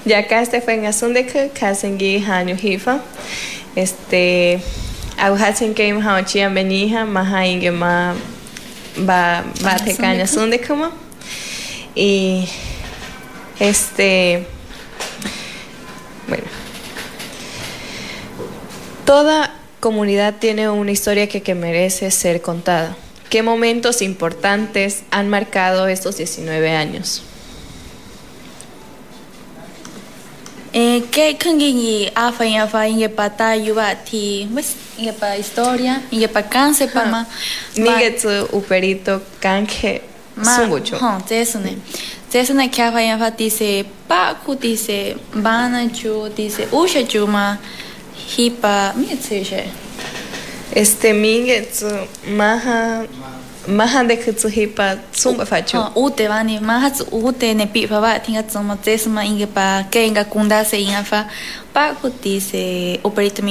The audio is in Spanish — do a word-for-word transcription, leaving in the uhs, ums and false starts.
Ya acá este fue en asunde que kasengi hanyu hifa. Este aguhasen que imhauchia benija maha inge ma ba ba te caña asunde como. Y este bueno, toda comunidad tiene una historia que, que merece ser contada. ¿Qué momentos importantes han marcado estos diecinueve años? Eh, ¿qué kangi afa y afa inge pata yuba ti, pues inge pa historia, inge pa canse pa ma. Nigetsu uperito kange sumucho. Ha, eso ne. Eso ne que afa y afa dice pa ku dice bana chu dice usha chuma hipa mitse. Este Nigetsu maha maha de kutsu hipa sumba fachu. Ha, ute vani maha tsu ute ne pi fa va tinga tsuma tsema inge pa que inga kunda se inga fa pa ku dice uperito